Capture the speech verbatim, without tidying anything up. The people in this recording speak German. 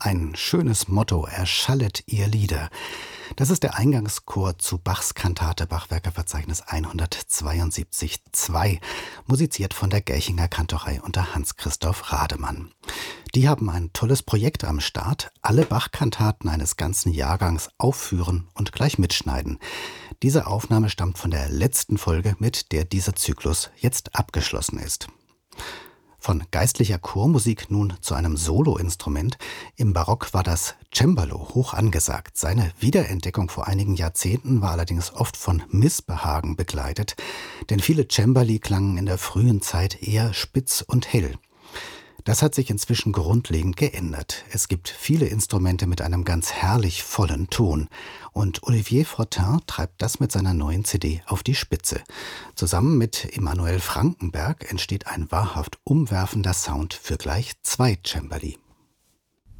Ein schönes Motto: Erschallet ihr Lieder. Das ist der Eingangschor zu Bachs Kantate Bachwerkeverzeichnis hundertzweiundsiebzig zwei, musiziert von der Gelchinger Kantorei unter Hans-Christoph Rademann. Die haben ein tolles Projekt am Start: alle Bach-Kantaten eines ganzen Jahrgangs aufführen und gleich mitschneiden. Diese Aufnahme stammt von der letzten Folge, mit der dieser Zyklus jetzt abgeschlossen ist. Von geistlicher Chormusik nun zu einem Soloinstrument. Im Barock war das Cembalo hoch angesagt. Seine Wiederentdeckung vor einigen Jahrzehnten war allerdings oft von Missbehagen begleitet, denn viele Cembali klangen in der frühen Zeit eher spitz und hell. Das hat sich inzwischen grundlegend geändert. Es gibt viele Instrumente mit einem ganz herrlich vollen Ton. Und Olivier Fortin treibt das mit seiner neuen C D auf die Spitze. Zusammen mit Emanuel Frankenberg entsteht ein wahrhaft umwerfender Sound für gleich zwei Cembali.